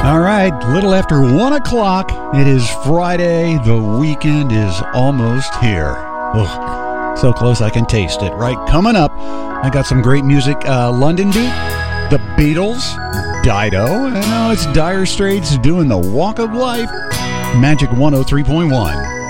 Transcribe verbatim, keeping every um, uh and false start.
All right, little after one o'clock. It is Friday. The weekend is almost here. Ugh, so close I can taste it. Right, coming up, I got some great music. Uh, London Beat, The Beatles, Dido, and now it's Dire Straits doing the Walk of Life. Magic one oh three point one.